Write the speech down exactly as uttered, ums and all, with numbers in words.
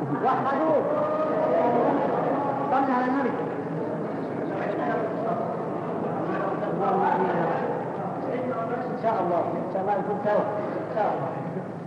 وحدوا صلي على النبي. إن شاء الله إن شاء الله يكون سوا إن شاء الله.